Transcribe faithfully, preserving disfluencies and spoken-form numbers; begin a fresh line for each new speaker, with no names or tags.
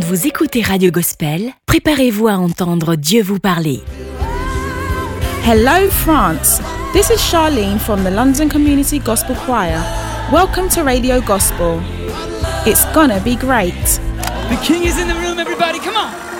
Vous écoutez Radio Gospel, préparez-vous à entendre Dieu vous parler.
Hello France, this is Charlene from the London Community Gospel Choir. Welcome to Radio Gospel. It's gonna be great.
The King is in the room, everybody, come on!